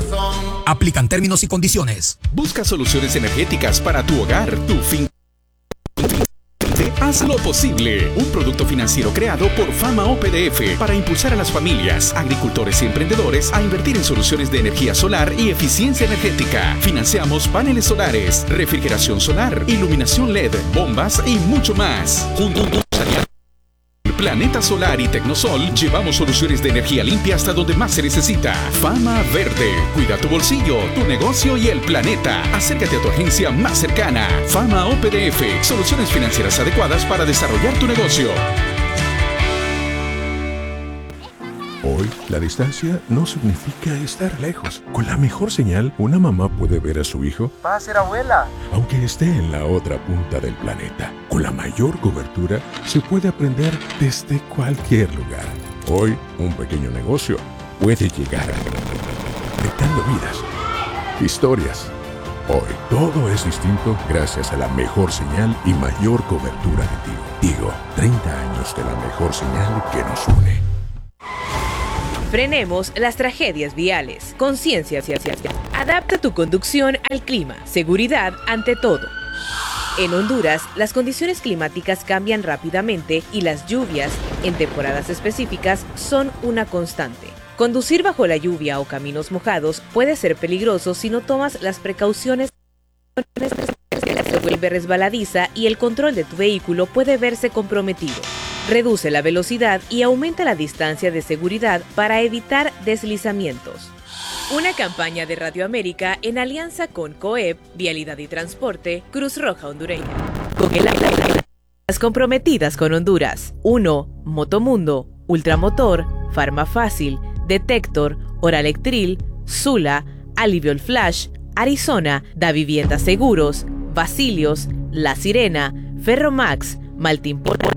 Aplican términos y condiciones. Busca soluciones energéticas para tu hogar, tu finca. Haz lo posible. Un producto financiero creado por Fama OPDF para impulsar a las familias, agricultores y emprendedores a invertir en soluciones de energía solar y eficiencia energética. Financiamos paneles solares, refrigeración solar, iluminación LED, bombas y mucho más. Juntos Planeta Solar y Tecnosol llevamos soluciones de energía limpia hasta donde más se necesita. Fama Verde. Cuida tu bolsillo, tu negocio y el planeta. Acércate a tu agencia más cercana. Fama OPDF. Soluciones financieras adecuadas para desarrollar tu negocio. Hoy, la distancia no significa estar lejos. Con la mejor señal, una mamá puede ver a su hijo. Va a ser abuela. Aunque esté en la otra punta del planeta. Con la mayor cobertura, se puede aprender desde cualquier lugar. Hoy, un pequeño negocio puede llegar conectando vidas, historias. Hoy, todo es distinto gracias a la mejor señal y mayor cobertura de Tigo. Tigo, 30 años de la mejor señal que nos une. Frenemos las tragedias viales. Conciencia. Adapta tu conducción al clima. Seguridad ante todo. En Honduras, las condiciones climáticas cambian rápidamente y las lluvias, en temporadas específicas, son una constante. Conducir bajo la lluvia o caminos mojados puede ser peligroso si no tomas las precauciones. Se vuelve resbaladiza y el control de tu vehículo puede verse comprometido. Reduce la velocidad y aumenta la distancia de seguridad para evitar deslizamientos. Una campaña de Radio América en alianza con COEP, Vialidad y Transporte, Cruz Roja Hondureña. Con el apoyo de las comprometidas con Honduras. 1. Motomundo, Ultramotor, Farmafácil, Detector, Oralectril, Sula, Aliviol Flash, Arizona, Da Vivienda Seguros, Basilios, La Sirena, Ferromax, Maltimpolar.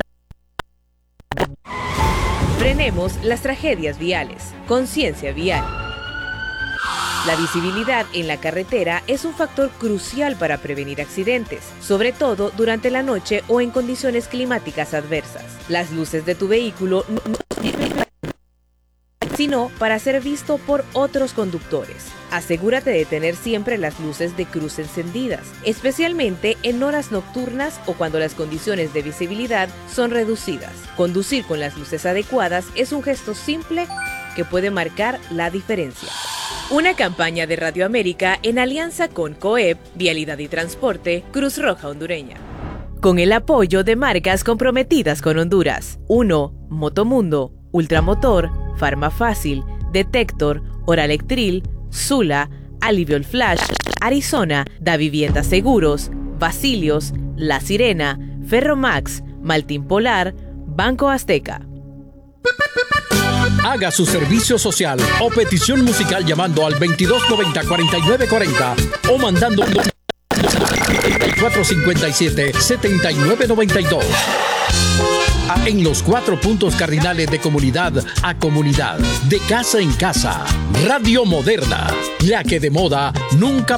Frenemos las tragedias viales. Conciencia vial. La visibilidad en la carretera es un factor crucial para prevenir accidentes, sobre todo durante la noche o en condiciones climáticas adversas. Las luces de tu vehículo no sirven sino para ser visto por otros conductores. Asegúrate de tener siempre las luces de cruz encendidas, especialmente en horas nocturnas o cuando las condiciones de visibilidad son reducidas. Conducir con las luces adecuadas es un gesto simple que puede marcar la diferencia. Una campaña de Radio América en alianza con COEP, Vialidad y Transporte, Cruz Roja Hondureña. Con el apoyo de marcas comprometidas con Honduras. 1. Motomundo, Ultramotor, Farmafácil, Detector, Oralectril, Sula, Aliviol Flash, Arizona, Da Vivienda Seguros, Basilios, La Sirena, Ferromax, Maltimpolar, Banco Azteca. Haga su servicio social o petición musical llamando al 2290-4940 o mandando un 457-7992. En los 4 puntos cardinales de comunidad a comunidad, de casa en casa. Radio Moderna, la que de moda nunca